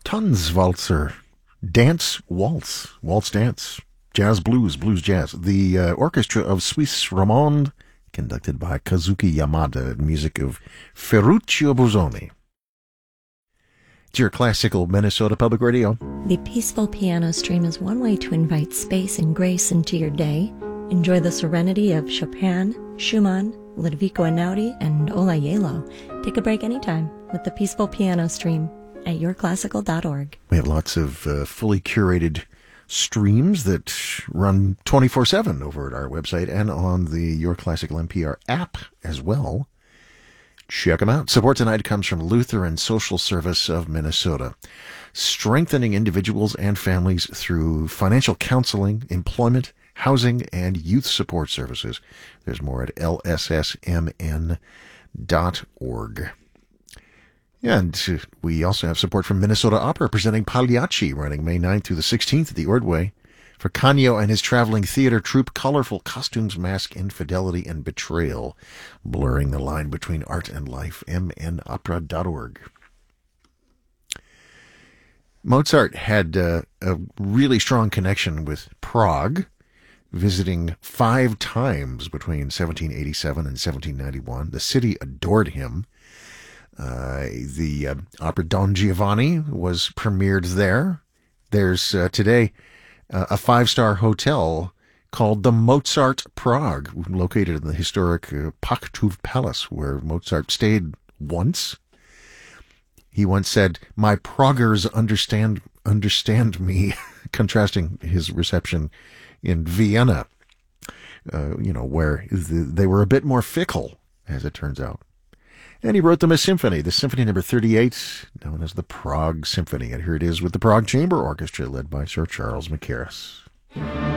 Tanzwalzer, dance waltz, waltz dance, jazz blues, blues jazz. The orchestra of Suisse Romande, conducted by Kazuki Yamada, music of Ferruccio Busoni. It's your classical Minnesota Public Radio. The Peaceful Piano Stream is one way to invite space and grace into your day. Enjoy the serenity of Chopin, Schumann, Ludovico Einaudi, and Olayelo. Take a break anytime with the Peaceful Piano Stream at yourclassical.org. We have lots of fully curated streams that run 24/7 over at our website and on the Your Classical NPR app as well. Check them out. Support tonight comes from Lutheran Social Service of Minnesota, strengthening individuals and families through financial counseling, employment, housing, and youth support services. There's more at lssmn.org. And we also have support from Minnesota Opera presenting Pagliacci, running May 9th through the 16th at the Ordway. For Canio and his traveling theater troupe, colorful costumes mask infidelity and betrayal, blurring the line between art and life. mnopera.org. Mozart had a really strong connection with Prague, visiting 5 times between 1787 and 1791. The city adored him. The opera Don Giovanni was premiered there. There's today a 5-star hotel called the Mozart Prague, located in the historic Pachtów Palace, where Mozart stayed once. He once said, "My Praguers understand me," contrasting his reception in Vienna, where they were a bit more fickle, as it turns out. And he wrote them a symphony, the Symphony No. 38, known as the Prague Symphony. And here it is with the Prague Chamber Orchestra, led by Sir Charles Mackerras.